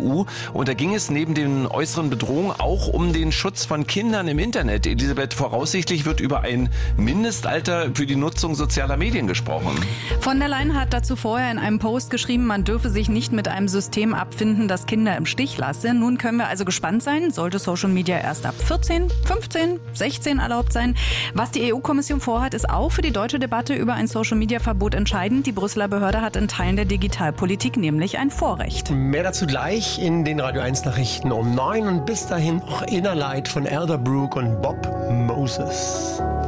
EU. Und da ging es neben den äußeren Bedrohungen auch um den Schutz von Kindern im Internet. Elisabeth, voraussichtlich wird über ein Mindestalter für die Nutzung sozialer Medien gesprochen. Von der Leyen hat dazu vorher in einem Post geschrieben, man dürfe sich nicht mit einem System abfinden, das Kinder im Stich lasse. Nun können wir also gespannt sein, sollte Social Media erst ab 14, 15, 16 erlaubt sein. Was die EU-Kommission vorhat, ist auch für die deutsche Debatte über ein Social-Media-Verbot entscheidend. Die Brüsseler Behörde hat in Teilen der Digitalpolitik nämlich ein Vorrecht. Mehr dazu gleich in den Radio 1 Nachrichten um 9 und bis dahin noch Inner Light von Elderbrook und Bob Moses.